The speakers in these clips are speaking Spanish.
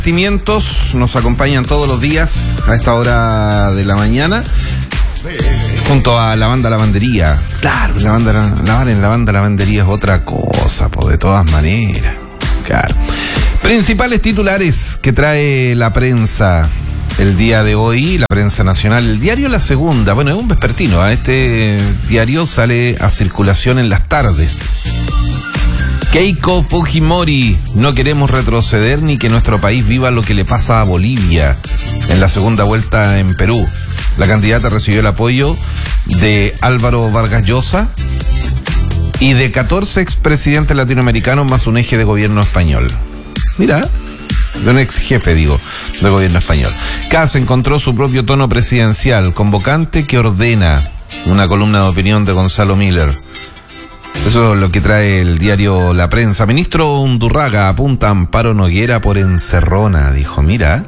Sentimientos nos acompañan todos los días a esta hora de la mañana junto a la banda Lavandería. Claro, lavar en la banda Lavandería es otra cosa, de todas maneras. Claro. Principales titulares que trae la prensa el día de hoy, la prensa nacional, el diario La Segunda. Bueno, es un vespertino, este diario sale a circulación en las tardes. Keiko Fujimori, no queremos retroceder ni que nuestro país viva lo que le pasa a Bolivia en la segunda vuelta en Perú. La candidata recibió el apoyo de Álvaro Vargas Llosa y de 14 expresidentes latinoamericanos más un eje de gobierno español. Mira, de un ex jefe, de gobierno español. Kast encontró su propio tono presidencial, convocante que ordena, una columna de opinión de Gonzalo Miller. Eso es lo que trae el diario La Prensa. Ministro Undurraga apunta a Amparo Noguera por encerrona, dijo, mira.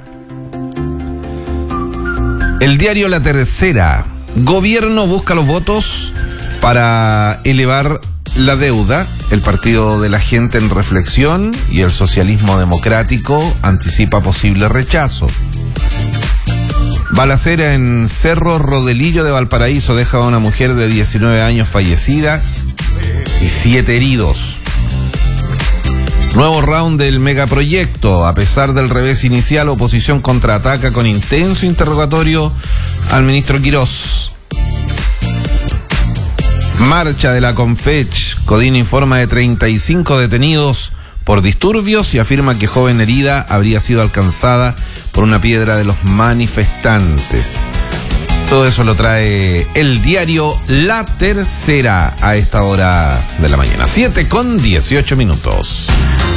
El diario La Tercera. Gobierno busca los votos para elevar la deuda. El Partido de la Gente en reflexión y el socialismo democrático anticipa posible rechazo. Balacera en Cerro Rodelillo de Valparaíso deja a una mujer de 19 años fallecida y 7 heridos. Nuevo round del megaproyecto. A pesar del revés inicial, oposición contraataca con intenso interrogatorio al ministro Quirós. Marcha de la Confech. Codina informa de 35 detenidos por disturbios y afirma que joven herida habría sido alcanzada por una piedra de los manifestantes. Todo eso lo trae el diario La Tercera a esta hora de la mañana. 7:18.